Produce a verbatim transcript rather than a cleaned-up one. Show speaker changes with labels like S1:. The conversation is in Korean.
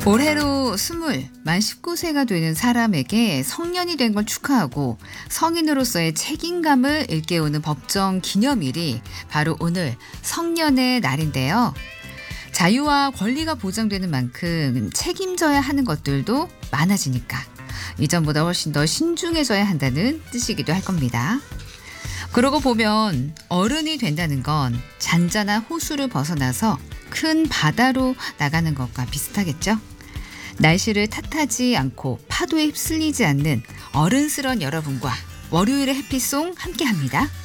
S1: 올해로 스물, 만 십구 세가 되는 사람에게 성년이 된 걸 축하하고 성인으로서의 책임감을 일깨우는 법정 기념일이 바로 오늘 성년의 날인데요. 자유와 권리가 보장되는 만큼 책임져야 하는 것들도 많아지니까 이전보다 훨씬 더 신중해져야 한다는 뜻이기도 할 겁니다. 그러고 보면 어른이 된다는 건 잔잔한 호수를 벗어나서 큰 바다로 나가는 것과 비슷하겠죠? 날씨를 탓하지 않고 파도에 휩쓸리지 않는 어른스러운 여러분과 월요일의 해피송 함께합니다.